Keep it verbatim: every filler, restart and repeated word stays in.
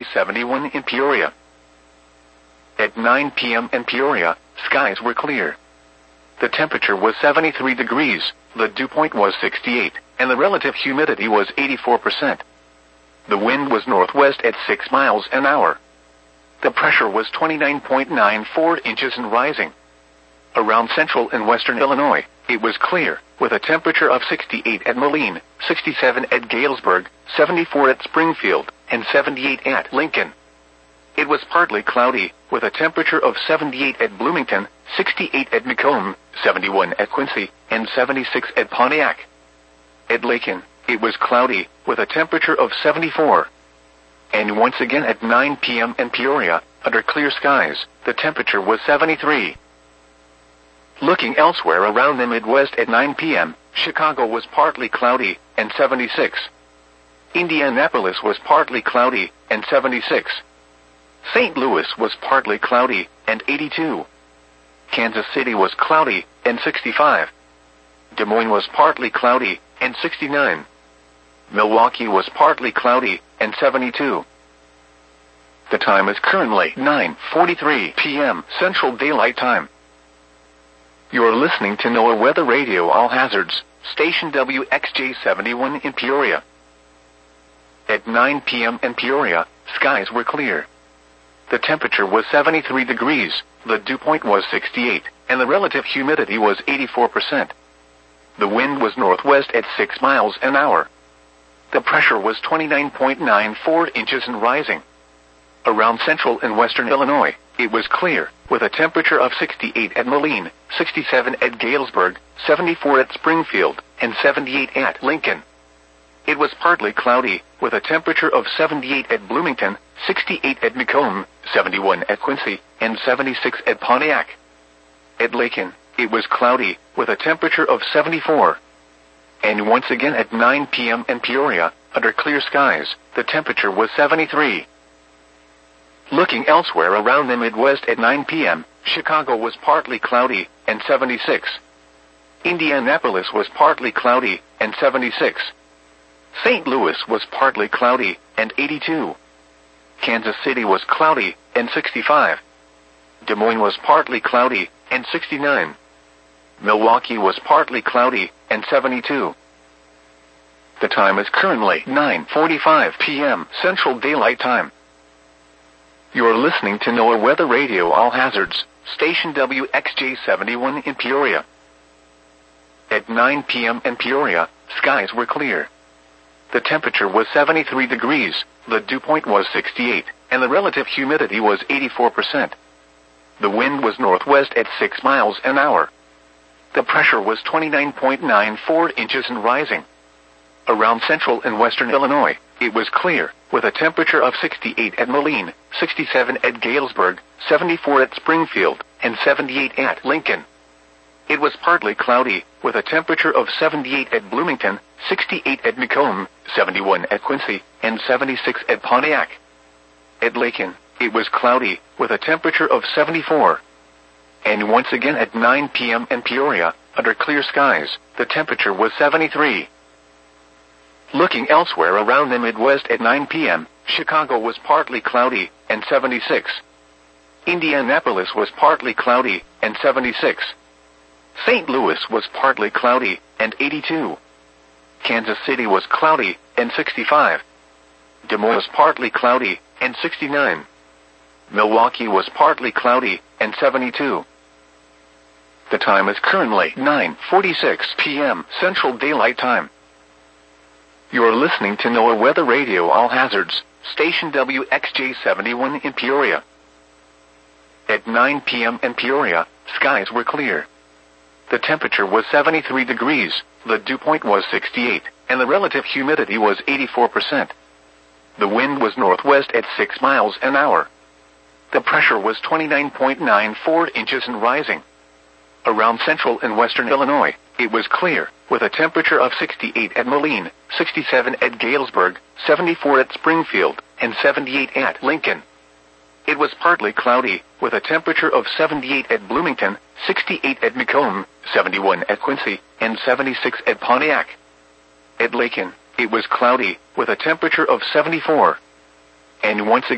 seventy-one in Peoria. At nine p m in Peoria, skies were clear. The temperature was seventy-three degrees, the dew point was sixty-eight, and the relative humidity was eighty-four percent. The wind was northwest at six miles an hour. The pressure was twenty-nine point nine four inches and rising. Around central and western Illinois, it was clear, with a temperature of sixty-eight at Moline, sixty-seven at Galesburg, seventy-four at Springfield, and seventy-eight at Lincoln. It was partly cloudy, with a temperature of seventy-eight at Bloomington, sixty-eight at Macomb, seventy-one at Quincy, and seventy-six at Pontiac. At Lincoln, it was cloudy, with a temperature of seventy-four. And once again at nine p m in Peoria, under clear skies, the temperature was seventy-three. Looking elsewhere around the Midwest at nine p m, Chicago was partly cloudy, and seventy-six. Indianapolis was partly cloudy, and seventy-six. Saint Louis was partly cloudy, and eighty-two. Kansas City was cloudy, and sixty-five. Des Moines was partly cloudy, and sixty-nine. Milwaukee was partly cloudy, and seventy-two. The time is currently nine forty-three p m Central Daylight Time. You're listening to NOAA Weather Radio All Hazards, station W X J seventy-one in Peoria. At nine p m in Peoria, skies were clear. The temperature was seventy-three degrees, the dew point was sixty-eight, and the relative humidity was eighty-four percent. The wind was northwest at six miles an hour. The pressure was twenty-nine point nine four inches and rising. Around central and western Illinois, it was clear, with a temperature of sixty-eight at Moline, sixty-seven at Galesburg, seventy-four at Springfield, and seventy-eight at Lincoln. It was partly cloudy, with a temperature of seventy-eight at Bloomington, sixty-eight at Macomb, seventy-one at Quincy, and seventy-six at Pontiac. At Lincoln, it was cloudy, with a temperature of seventy-four. And once again at nine p m in Peoria, under clear skies, the temperature was seventy-three. Looking elsewhere around the Midwest at nine p m, Chicago was partly cloudy, and seventy-six. Indianapolis was partly cloudy, and seventy-six. Saint Louis was partly cloudy, and eighty-two. Kansas City was cloudy, and sixty-five. Des Moines was partly cloudy, and sixty-nine. Milwaukee was partly cloudy, and seventy-two. The time is currently nine forty-five p m Central Daylight Time. You're listening to NOAA Weather Radio All Hazards, station W X J seventy-one in Peoria. At nine p m in Peoria, skies were clear. The temperature was seventy-three degrees, the dew point was sixty-eight, and the relative humidity was eighty-four percent. The wind was northwest at six miles an hour. The pressure was twenty-nine point nine four inches and rising. Around central and western Illinois, it was clear, with a temperature of sixty-eight at Moline, sixty-seven at Galesburg, seventy-four at Springfield, and seventy-eight at Lincoln. It was partly cloudy, with a temperature of seventy-eight at Bloomington, sixty-eight at Macomb, seventy-one at Quincy, and seventy-six at Pontiac. At Lincoln, it was cloudy, with a temperature of seventy-four. And once again at nine p m in Peoria, under clear skies, the temperature was seventy-three. Looking elsewhere around the Midwest at nine p m, Chicago was partly cloudy, and seventy-six. Indianapolis was partly cloudy, and seventy-six. Saint Louis was partly cloudy, and eighty-two. Kansas City was cloudy, and sixty-five. Des Moines was partly cloudy, and sixty-nine. Milwaukee was partly cloudy, and seventy-two. The time is currently nine forty-six p m Central Daylight Time. You're listening to NOAA Weather Radio All Hazards, station W X J seventy-one in Peoria. At nine p m in Peoria, skies were clear. The temperature was seventy-three degrees, the dew point was sixty-eight, and the relative humidity was eighty-four percent. The wind was northwest at six miles an hour. The pressure was twenty-nine point nine four inches and rising. Around central and western Illinois, it was clear, with a temperature of sixty-eight at Moline, sixty-seven at Galesburg, seventy-four at Springfield, and seventy-eight at Lincoln. It was partly cloudy, with a temperature of seventy-eight at Bloomington, sixty-eight at Macomb, seventy-one at Quincy, and seventy-six at Pontiac. At Lincoln, it was cloudy, with a temperature of seventy-four. And once again,